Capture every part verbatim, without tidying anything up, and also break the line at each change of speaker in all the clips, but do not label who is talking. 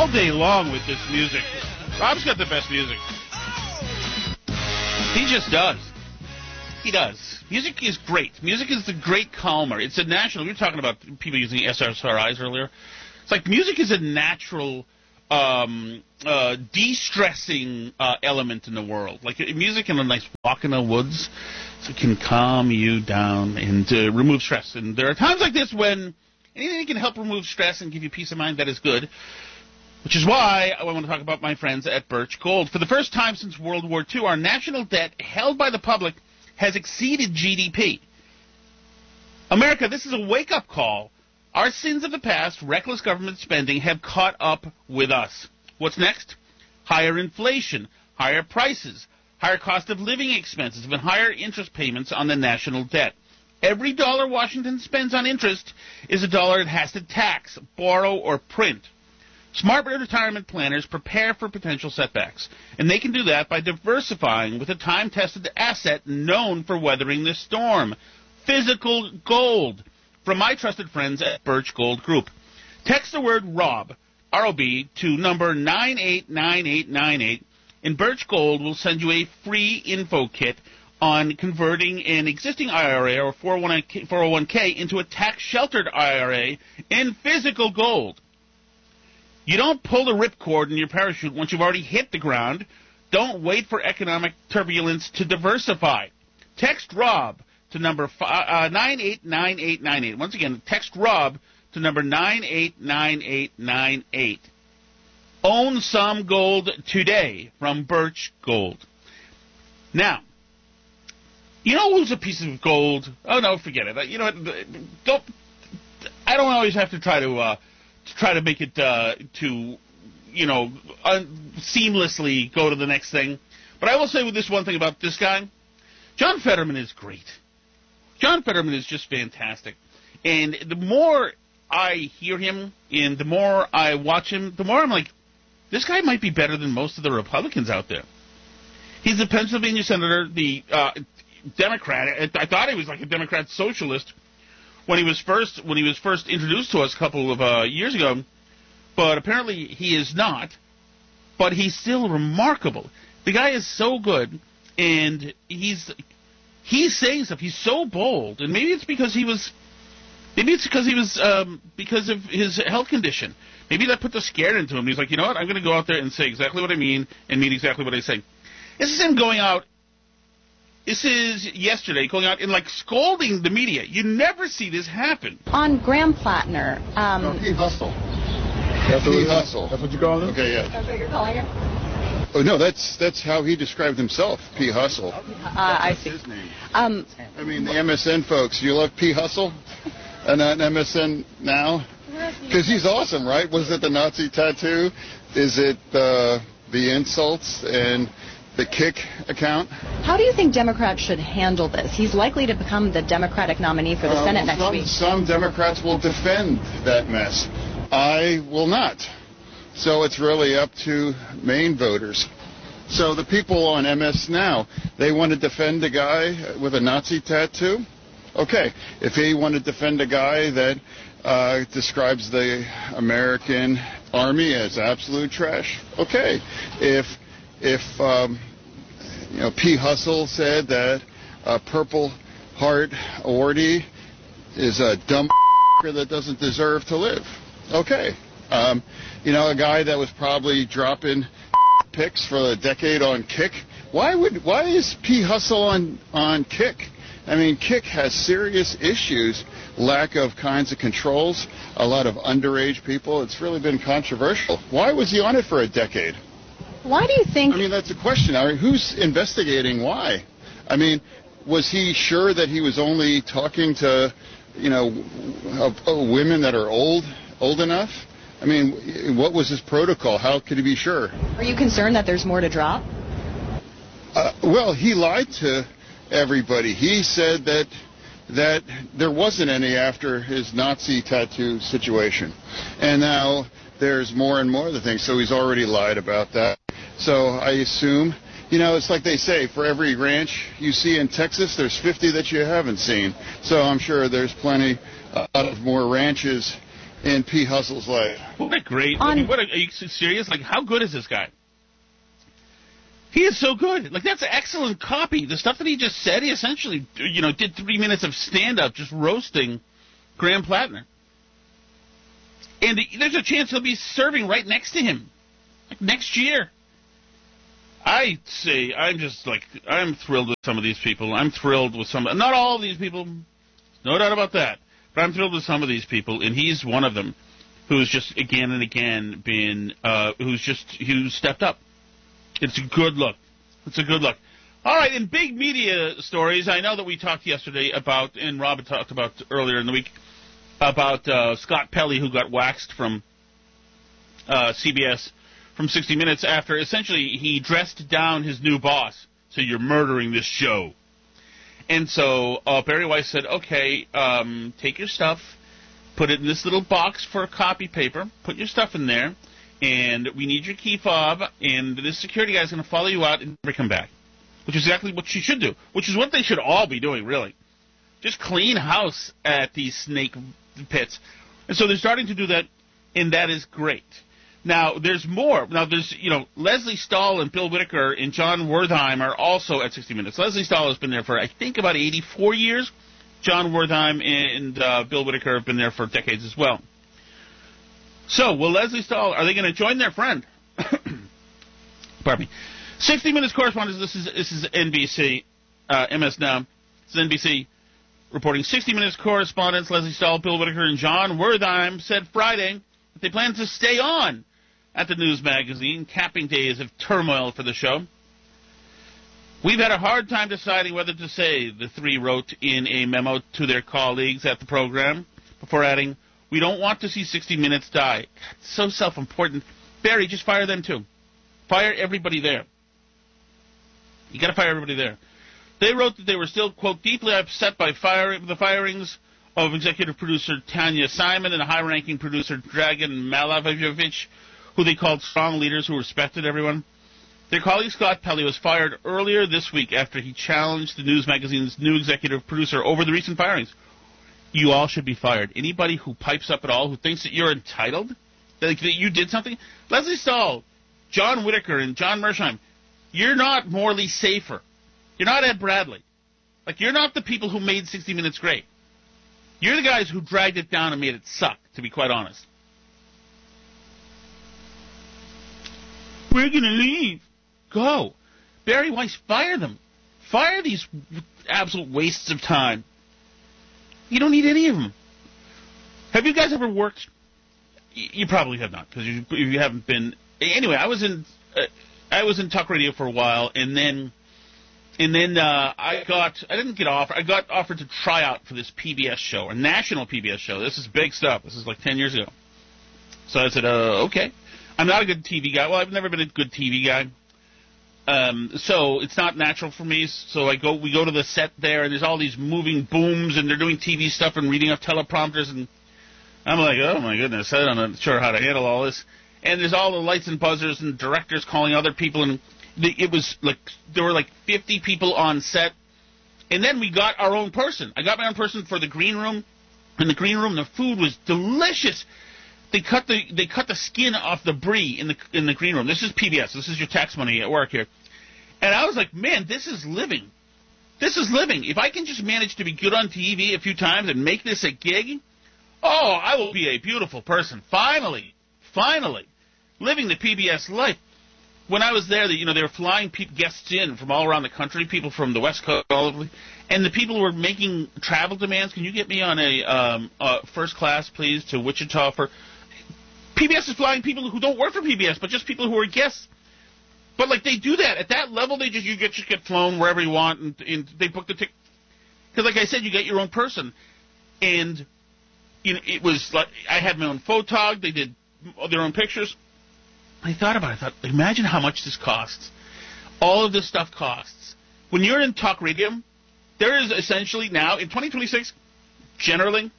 all day long with this music. Rob's got the best music. He just does. He does. Music is great. Music is the great calmer. It's a natural. We were talking about people using S S R Is earlier. It's like music is a natural um, uh, de-stressing uh, element in the world. Like music and a nice walk in the woods so it can calm you down and uh, remove stress. And there are times like this when anything that can help remove stress and give you peace of mind, that is good. Which is why I want to talk about my friends at Birch Gold. For the first time since World War Two, our national debt held by the public has exceeded G D P. America, this is a wake-up call. Our sins of the past, reckless government spending, have caught up with us. What's next? Higher inflation, higher prices, higher cost of living expenses, and higher interest payments on the national debt. Every dollar Washington spends on interest is a dollar it has to tax, borrow, or print. Smart retirement planners prepare for potential setbacks, and they can do that by diversifying with a time-tested asset known for weathering the storm, physical gold, from my trusted friends at Birch Gold Group. Text the word ROB, R O B, to number nine eight nine eight nine eight, and Birch Gold will send you a free info kit on converting an existing I R A or four oh one k into a tax-sheltered I R A in physical gold. You don't pull the ripcord in your parachute once you've already hit the ground. Don't wait for economic turbulence to diversify. Text ROB to number uh, nine eight nine eight nine eight. Once again, text ROB to number nine eight nine eight nine eight. Own some gold today from Birch Gold. Now, you know who's a piece of gold? Oh, no, forget it. You know what? Don't, I don't always have to try to... Uh, to try to make it uh, to, you know, un- seamlessly go to the next thing. But I will say with this one thing about this guy, John Fetterman is great. John Fetterman is just fantastic. And the more I hear him and the more I watch him, the more I'm like, this guy might be better than most of the Republicans out there. He's a Pennsylvania senator, the uh, Democrat. I thought he was like a Democrat socialist when he was first when he was first introduced to us a couple of uh, years ago, but apparently he is not. But he's still remarkable. The guy is so good, and he's he's saying stuff. He's so bold, and maybe it's because he was maybe it's because he was um, because of his health condition. Maybe that put the scare into him. He's like, you know what? I'm going to go out there and say exactly what I mean and mean exactly what I say. This is him going out. This is yesterday, going out and, like, scolding the media. You never see this happen.
On Graham Plattner. Um,
no, P. Hustle. That's P. Hustle. That's what you call him? Okay, yeah.
That's what you're calling him?
Oh, no, that's that's how he described himself, P. Hustle.
Uh, I see.
His name.
Um,
I mean, the M S N folks, you love P. Hustle? And on M S N now? Because he's awesome, right? Was it the Nazi tattoo? Is it uh, the insults and the Kick account?
How do you think Democrats should handle this? He's likely to become the Democratic nominee for the uh, Senate
well,
next
some,
week.
Some Democrats will defend that mess. I will not. So it's really up to Maine voters. So the people on M S Now, they want to defend a guy with a Nazi tattoo? Okay. If he want to defend a guy that uh, describes the American Army as absolute trash, okay. If If, um, you know, P. Hustle said that a Purple Heart awardee is a dumb that doesn't deserve to live. Okay. Um, you know, a guy that was probably dropping pics for a decade on Kick. Why would, why is P. Hustle on, on Kick? I mean, Kick has serious issues, lack of kinds of controls, a lot of underage people. It's really been controversial. Why was he on it for a decade?
Why do you think...
I mean, that's a question. I mean, who's investigating why? I mean, was he sure that he was only talking to, you know, uh, uh, women that are old, old enough? I mean, what was his protocol? How could he be sure?
Are you concerned that there's more to drop?
Uh, well, he lied to everybody. He said that that there wasn't any after his Nazi tattoo situation. And now there's more and more of the things. So he's already lied about that. So I assume, you know, it's like they say, for every ranch you see in Texas, there's fifty that you haven't seen. So I'm sure there's plenty, a lot of more ranches in P. Hustle's life.
What a great...
On,
I mean, what a, are you serious? Like, how good is this guy? He is so good. Like, that's excellent copy. The stuff that he just said, he essentially, you know, did three minutes of stand-up just roasting Graham Plattner. And there's a chance he'll be serving right next to him, like next year. I say, I'm just like, I'm thrilled with some of these people. I'm thrilled with some, not all of these people, no doubt about that. But I'm thrilled with some of these people, and he's one of them who's just again and again been, uh, who's just, who's stepped up. It's a good look. It's a good look. All right, in big media stories, I know that we talked yesterday about, and Rob had talked about earlier in the week, about uh, Scott Pelley, who got waxed from uh, C B S, from sixty minutes, after essentially he dressed down his new boss. So you're murdering this show. And so uh, Barry Weiss said, okay, um, take your stuff, put it in this little box for copy paper, put your stuff in there, and we need your key fob, and this security guy is going to follow you out and never come back, which is exactly what you should do, which is what they should all be doing, really. Just clean house at these snake pits. And so they're starting to do that, and that is great. Now, there's more. Now, there's, you know, Leslie Stahl and Bill Whitaker and John Wertheim are also at sixty minutes. Leslie Stahl has been there for, I think, about eighty-four years. John Wertheim and uh, Bill Whitaker have been there for decades as well. So, will Leslie Stahl, are they going to join their friend? Pardon me. sixty minutes correspondents, this is this is N B C, uh, M S Now. This is N B C reporting. sixty minutes correspondents Leslie Stahl, Bill Whitaker, and John Wertheim said Friday that they plan to stay on at the news magazine, capping days of turmoil for the show. We've had a hard time deciding whether to say, the three wrote in a memo to their colleagues at the program, before adding, we don't want to see sixty minutes die. It's so self-important. Barry, just fire them too. Fire everybody there. You got to fire everybody there. They wrote that they were still, quote, deeply upset by fire, the firings of executive producer Tanya Simon and high-ranking producer Dragan Malavovich, who they called strong leaders who respected everyone. Their colleague Scott Pelley was fired earlier this week after he challenged the news magazine's new executive producer over the recent firings. You all should be fired. Anybody who pipes up at all, who thinks that you're entitled, that, that you did something. Leslie Stahl, John Whitaker, and John Mersheim, you're not morally safer. You're not Ed Bradley. Like, you're not the people who made sixty minutes great. You're the guys who dragged it down and made it suck, to be quite honest. We're going to leave. Go. Barry Weiss, fire them. Fire these absolute wastes of time. You don't need any of them. Have you guys ever worked? You probably have not, because you, you haven't been. Anyway, I was in uh, I was in talk radio for a while, and then and then uh, I got I didn't get offered. I got offered to try out for this P B S show, a national P B S show. This is big stuff. This is like ten years ago. So I said, uh, okay. I'm not a good T V guy. Well, I've never been a good T V guy. Um, so it's not natural for me. So I go, we go to the set there, and there's all these moving booms, and they're doing T V stuff and reading off teleprompters, and I'm like, oh my goodness, I'm not sure how to handle all this. And there's all the lights and buzzers and directors calling other people, and it was like there were like fifty people on set. And then we got our own person. I got my own person for the green room. In the green room, the food was delicious. They cut the they cut the skin off the brie in the in the green room. This is P B S. This is your tax money at work here. And I was like, man, this is living. This is living. If I can just manage to be good on T V a few times and make this a gig, oh, I will be a beautiful person. Finally, finally, living the P B S life. When I was there, you know, they were flying pe- guests in from all around the country, people from the West Coast, all over, and the people were making travel demands. Can you get me on a um, uh, first class, please, to Wichita for? P B S is flying people who don't work for P B S, but just people who are guests. But like they do that at that level, they just you get just get flown wherever you want, and, and they book the ticket. Because like I said, you get your own person, and you know, it was like I had my own photog. They did their own pictures. I thought about it. I thought, imagine how much this costs. All of this stuff costs. When you're in talk radio, there is essentially now in twenty twenty-six, generally,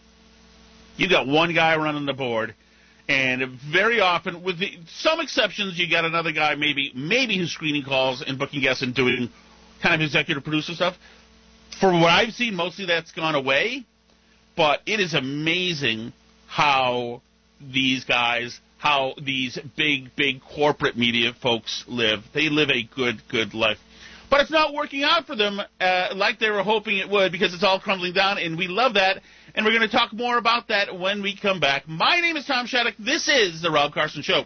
you got one guy running the board. And very often, with the, some exceptions, you got another guy maybe maybe who's screening calls and booking guests and doing kind of executive producer stuff. For what I've seen, mostly that's gone away. But it is amazing how these guys, how these big, big corporate media folks live. They live a good, good life. But it's not working out for them uh, like they were hoping it would, because it's all crumbling down, and we love that. And we're going to talk more about that when we come back. My name is Tom Shattuck. This is The Rob Carson Show.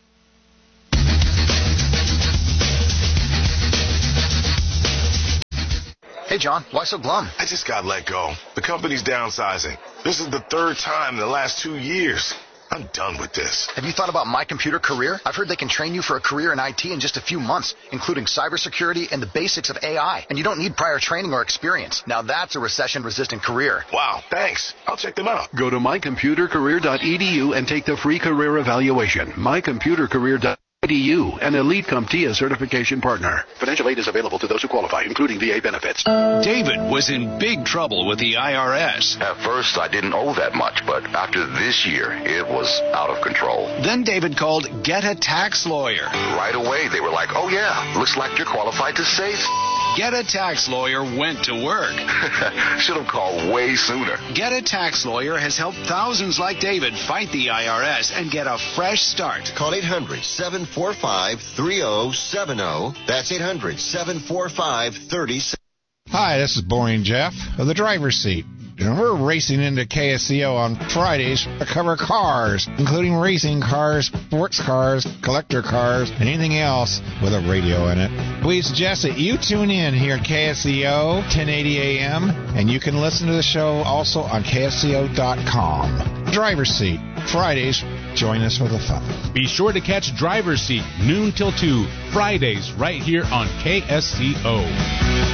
Hey, John, why so glum?
I just got let go. The company's downsizing. This is the third time in the last two years. I'm done with this.
Have you thought about My Computer Career? I've heard they can train you for a career in I T in just a few months, including cybersecurity and the basics of A I. And you don't need prior training or experience. Now that's a recession-resistant career.
Wow, thanks. I'll check them out.
Go to my computer career dot e d u and take the free career evaluation. my computer career dot e d u, an Elite CompTIA certification partner. Financial aid is available to those who qualify, including V A benefits.
David was in big trouble with the I R S.
At first, I didn't owe that much, but after this year, it was out of control.
Then David called Get a Tax Lawyer.
Right away, they were like, oh yeah, looks like you're qualified to save.
Get a Tax Lawyer went to work.
Should have called way sooner.
Get a Tax Lawyer has helped thousands like David fight the I R S and get a fresh start.
Call eight hundred, seven four five, three zero seven zero. That's eight hundred, seven four five, three zero.
Hi, this is Boring Jeff of the driver's seat. And we're racing into K S C O on Fridays to cover cars, including racing cars, sports cars, collector cars, and anything else with a radio in it. We suggest that you tune in here at K S C O, ten eighty A M, and you can listen to the show also on K S C O dot com. Driver's Seat, Fridays. Join us for the fun.
Be sure to catch Driver's Seat, noon till two, Fridays, right here on K S C O.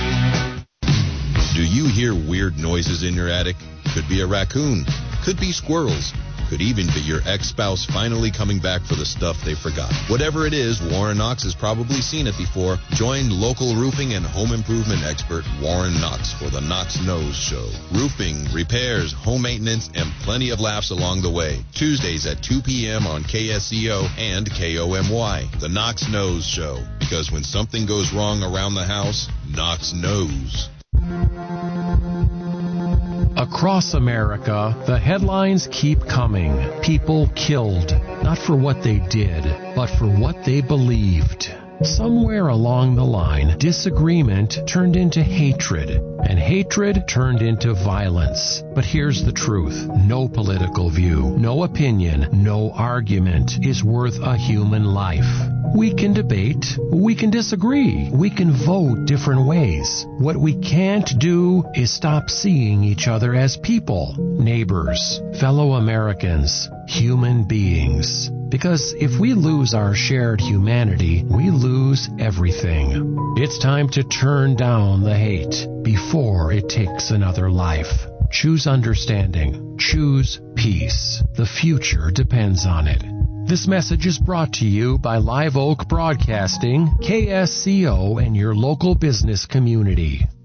Do you hear weird noises in your attic? Could be a raccoon. Could be squirrels. Could even be your ex-spouse finally coming back for the stuff they forgot. Whatever it is, Warren Knox has probably seen it before. Join local roofing and home improvement expert Warren Knox for the Knox Knows Show. Roofing, repairs, home maintenance, and plenty of laughs along the way. Tuesdays at two p.m. on K S C O and K O M Y. The Knox Knows Show. Because when something goes wrong around the house, Knox knows.
Across America, the headlines keep coming. People killed, not for what they did, but for what they believed. Somewhere along the line, disagreement turned into hatred, and hatred turned into violence. But here's the truth. No political view, no opinion, no argument is worth a human life. We can debate, we can disagree, we can vote different ways. What we can't do is stop seeing each other as people, neighbors, fellow Americans, human beings. Because if we lose our shared humanity, we lose everything. It's time to turn down the hate before it takes another life. Choose understanding. Choose peace. The future depends on it. This message is brought to you by Live Oak Broadcasting, K S C O, and your local business community.